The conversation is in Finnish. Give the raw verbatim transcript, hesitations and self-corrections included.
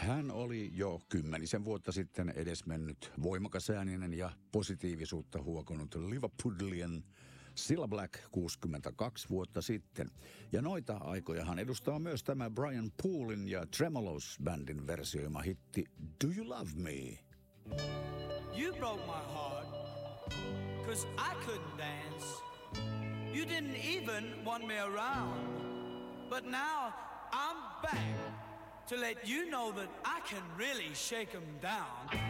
Hän oli jo kymmenisen vuotta sitten edesmennyt voimakasääninen ja positiivisuutta huokonut Liverpudlian Cilla Black kuusikymmentäkaksi vuotta sitten. Ja noita aikoja hän edustaa myös tämä Brian Poolin ja Tremolos-bändin versioima hitti Do You Love Me? You broke my heart, 'cause I couldn't dance. You didn't even want me around. But now I'm back to let you know that I can really shake 'em down.